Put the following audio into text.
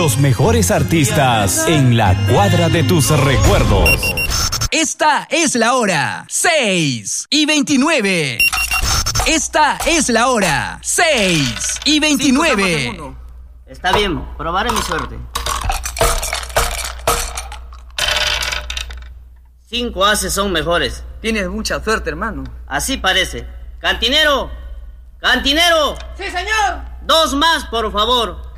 Los mejores artistas en la cuadra de tus recuerdos. Esta es la hora 6:29. Esta es la hora 6:29. Está bien, probaré mi suerte. 5 ases son mejores. Tienes mucha suerte, hermano. Así parece. ¡Cantinero! ¡Cantinero! ¡Sí, señor! 2 más, por favor.